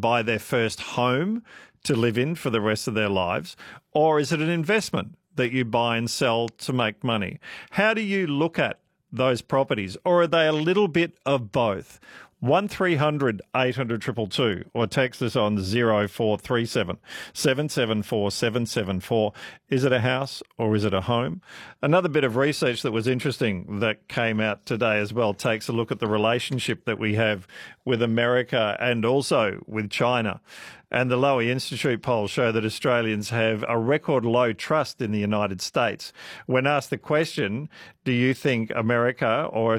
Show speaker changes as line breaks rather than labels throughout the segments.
buy their first home to live in for the rest of their lives? Or is it an investment that you buy and sell to make money? How do you look at those properties? Or are they a little bit of both? 1300 800 222 or text us on 0437 774 774. Is it a house or is it a home? Another bit of research that was interesting that came out today as well takes a look at the relationship that we have with America and also with China. And the Lowy Institute polls show that Australians have a record low trust in the United States. When asked the question, do you think America or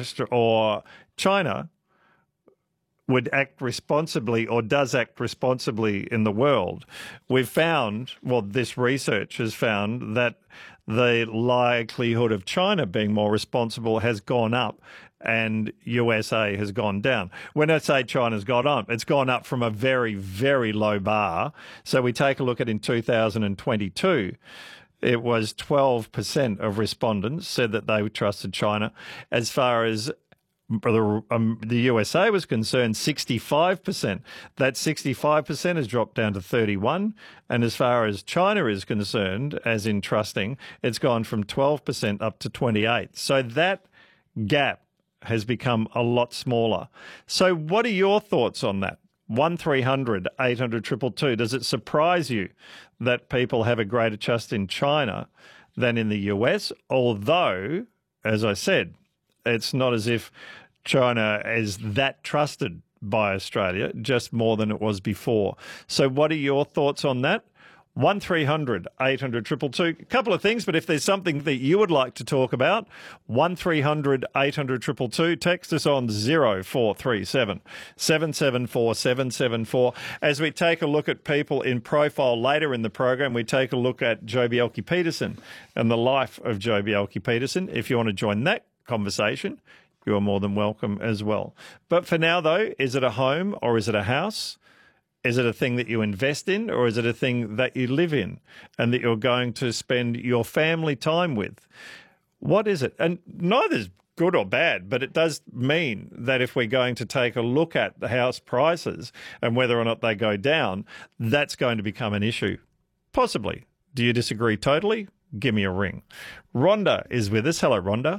China would act responsibly or does act responsibly in the world, we've found, well, this research has found that the likelihood of China being more responsible has gone up and USA has gone down. When I say China's gone up, it's gone up from a very, very low bar. So we take a look at in 2022, it was 12% of respondents said that they trusted China. As far as the USA was concerned, 65%. That 65% has dropped down to 31%. And as far as China is concerned, as in trusting, it's gone from 12% up to 28%. So that gap has become a lot smaller. So what are your thoughts on that? 1300 800 222. Does it surprise you that people have a greater trust in China than in the US? Although, as I said, it's not as if China is that trusted by Australia, just more than it was before. So what are your thoughts on that? 1300 800 222. A couple of things, but if there's something that you would like to talk about, 1300 800 222. Text us on 0437 774 774. As we take a look at people in profile later in the program, we take a look at Joh Bjelke-Petersen and the life of Joh Bjelke-Petersen. If you want to join that conversation, you are more than welcome as well. But for now, though, is it a home or is it a house? Is it a thing that you invest in or is it a thing that you live in and that you're going to spend your family time with? What is it? And neither's good or bad, but it does mean that if we're going to take a look at the house prices and whether or not they go down, that's going to become an issue. Possibly. Do you disagree totally? Give me a ring. Rhonda is with us. Hello, Rhonda.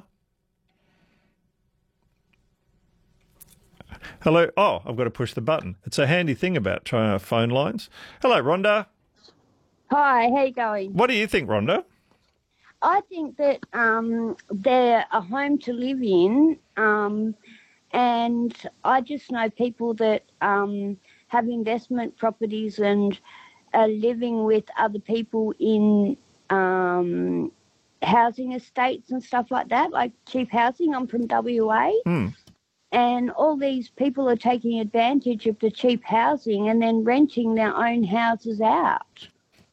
Hello. Oh, I've got to push the button. It's a handy thing about trying our phone lines. Hello, Rhonda.
Hi, how you going?
What do you think, Rhonda?
I think that they're a home to live in, and I just know people that have investment properties and are living with other people in housing estates and stuff like that, like cheap housing. I'm from WA. And all these people are taking advantage of the cheap housing and then renting their own houses out.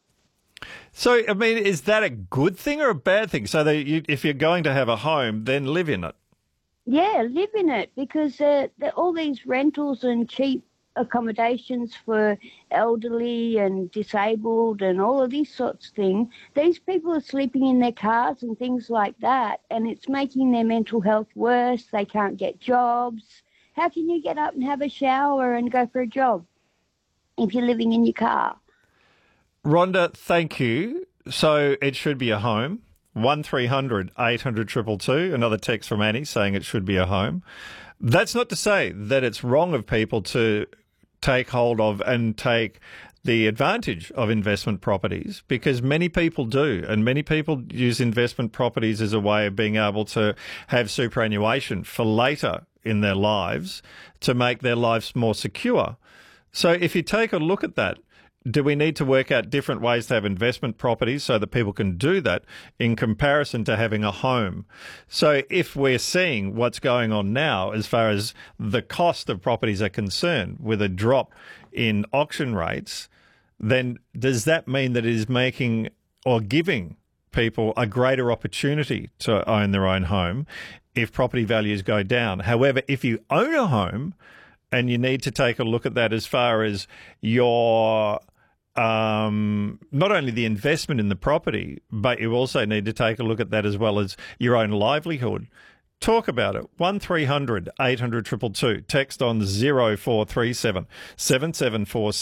So, I mean, is that a good thing or a bad thing? So that if you're going to have a home, then live in it?
Yeah, live in it, because all these rentals and cheap accommodations for elderly and disabled and all of these sorts of things, these people are sleeping in their cars and things like that, and it's making their mental health worse. They can't get jobs. How can you get up and have a shower and go for a job if you're living in your car?
Rhonda, thank you. So it should be a home. 1300 800 222. Another text from Annie saying it should be a home. That's not to say that it's wrong of people to take hold of and take the advantage of investment properties, because many people do, and many people use investment properties as a way of being able to have superannuation for later in their lives to make their lives more secure. So if you take a look at that, do we need to work out different ways to have investment properties so that people can do that in comparison to having a home? So if we're seeing what's going on now as far as the cost of properties are concerned with a drop in auction rates, then does that mean that it is making or giving people a greater opportunity to own their own home if property values go down? However, if you own a home and you need to take a look at that as far as your not only the investment in the property, but you also need to take a look at that as well as your own livelihood. Talk about it. 1300 800 222. Text on 0437 774